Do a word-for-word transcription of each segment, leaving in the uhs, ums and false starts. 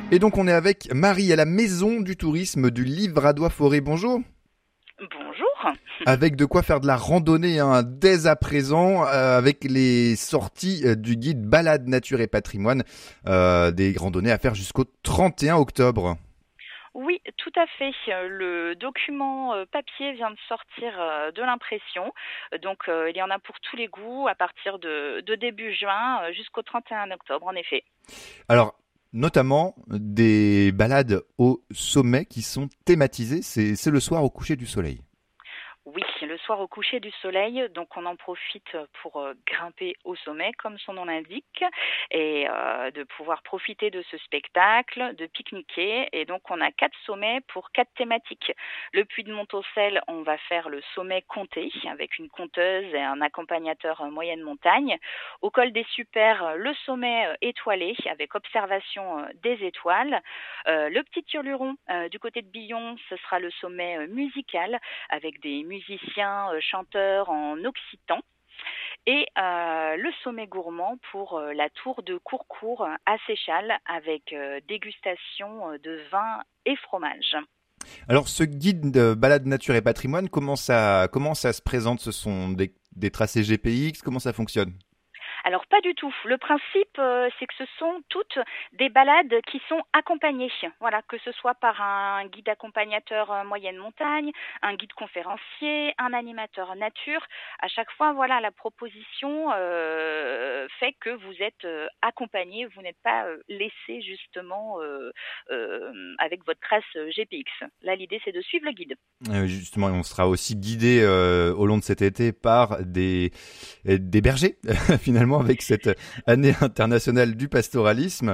Et donc on est avec Marie à la Maison du Tourisme du Livradois-Forez. Bonjour. Bonjour. Avec de quoi faire de la randonnée hein, dès à présent, euh, avec les sorties euh, du guide Balade Nature et Patrimoine, euh, des randonnées à faire jusqu'au trente et un octobre. Oui, tout à fait. Le document euh, papier vient de sortir euh, de l'impression. Donc, euh, il y en a pour tous les goûts à partir de, de début juin euh, jusqu'au trente et un octobre, en effet. Alors, notamment des balades au sommet qui sont thématisées. C'est, c'est le soir au coucher du soleil. Oui, le soir au coucher du soleil, donc on en profite pour euh, grimper au sommet, comme son nom l'indique, et euh, de pouvoir profiter de ce spectacle, de pique-niquer. Et donc on a quatre sommets pour quatre thématiques. Le Puy de Montaucel, on va faire le sommet compté, avec une conteuse et un accompagnateur euh, moyenne montagne. Au col des Supers, le sommet euh, étoilé, avec observation euh, des étoiles. Euh, le Petit Hurluron, euh, du côté de Billon, ce sera le sommet euh, musical, avec des musiciens, euh, chanteurs en occitan. Et euh, le sommet gourmand pour euh, la tour de Courcourt à Séchal, avec euh, dégustation euh, de vin et fromage. Alors ce guide de Balade Nature et Patrimoine, comment ça, comment ça se présente? Ce sont des, des tracés G P X? Comment ça fonctionne? Alors pas du tout. Le principe, euh, c'est que ce sont toutes des balades qui sont accompagnées. Voilà, que ce soit par un guide accompagnateur euh, moyenne montagne, un guide conférencier, un animateur nature. À chaque fois, voilà, la proposition euh, fait que vous êtes euh, accompagné, vous n'êtes pas euh, laissé justement euh, euh, avec votre trace G P X. Là, l'idée, c'est de suivre le guide. Euh, justement, on sera aussi guidé euh, au long de cet été par des, des bergers, finalement, avec cette année internationale du pastoralisme.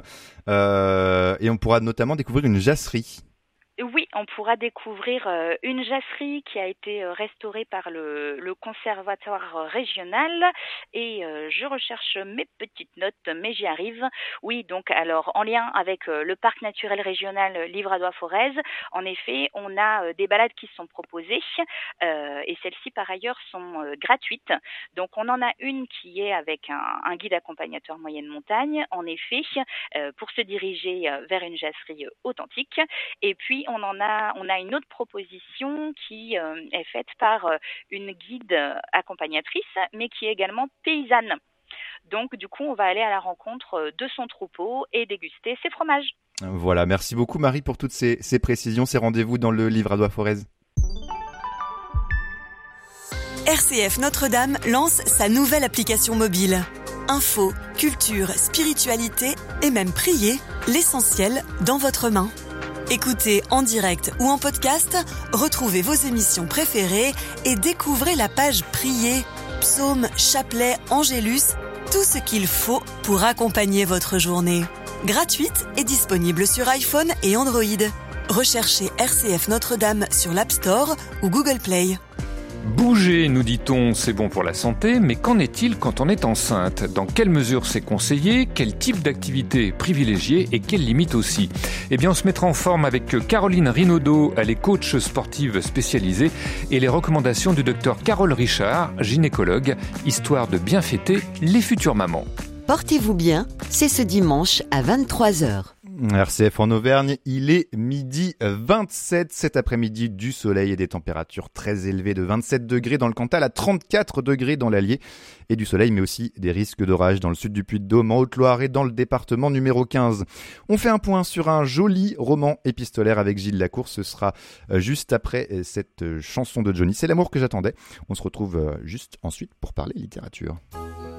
Euh, et on pourra notamment découvrir une jasserie. Oui, on pourra découvrir euh, une jasserie qui a été euh, restaurée par le, le conservatoire régional et euh, je recherche mes petites notes, mais j'y arrive. Oui, donc alors en lien avec euh, le parc naturel régional Livradois-Forez, en effet, on a euh, des balades qui sont proposées euh, et celles-ci par ailleurs sont euh, gratuites. Donc on en a une qui est avec un, un guide accompagnateur moyenne montagne, en effet, euh, pour se diriger euh, vers une jasserie euh, authentique. Et puis on en a, on a une autre proposition qui euh, est faite par euh, une guide accompagnatrice, mais qui est également paysanne. Donc, du coup, on va aller à la rencontre de son troupeau et déguster ses fromages. Voilà, merci beaucoup Marie pour toutes ces, ces précisions, ces rendez-vous dans le Livradois-Forez. R C F Notre-Dame lance sa nouvelle application mobile. Info, culture, spiritualité et même prier, l'essentiel dans votre main. Écoutez en direct ou en podcast, retrouvez vos émissions préférées et découvrez la page Prier, psaumes, chapelets, angélus, tout ce qu'il faut pour accompagner votre journée. Gratuite et disponible sur iPhone et Android. Recherchez R C F Notre-Dame sur l'App Store ou Google Play. Bouger, nous dit-on, c'est bon pour la santé, mais qu'en est-il quand on est enceinte? Dans quelle mesure c'est conseillé? Quel type d'activité privilégier et quelles limites aussi? Eh bien, on se mettra en forme avec Caroline Rinaudot, elle est coach sportive spécialisée, et les recommandations du docteur Carole Richard, gynécologue, histoire de bien fêter les futures mamans. Portez-vous bien, c'est ce dimanche à vingt-trois heures. R C F en Auvergne, il est midi vingt-sept cet après-midi, du soleil et des températures très élevées de vingt-sept degrés dans le Cantal à trente-quatre degrés dans l'Allier et du soleil mais aussi des risques d'orage dans le sud du Puy-de-Dôme, en Haute-Loire et dans le département numéro quinze. On fait un point sur un joli roman épistolaire avec Gilles Lacour, ce sera juste après cette chanson de Johnny, C'est l'amour que j'attendais. On se retrouve juste ensuite pour parler littérature.